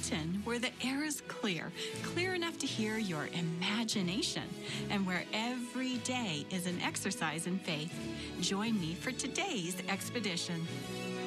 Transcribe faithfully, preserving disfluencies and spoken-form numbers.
mountain where the air is clear, clear enough to hear your imagination, and where every day is an exercise in faith. Join me for today's expedition.